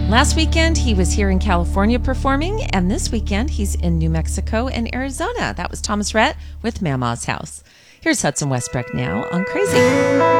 Last weekend, he was here in California performing, and this weekend, he's in New Mexico and Arizona. That was Thomas Rhett with Mama's House. Here's Hudson Westbrook now on Crazy.